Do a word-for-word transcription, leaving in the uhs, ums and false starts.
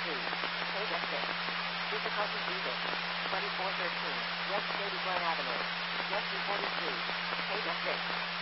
two. Page six. Difficulty music. twenty-four thirteen. West Shady Glen Avenue. Jet two forty-three. Page six.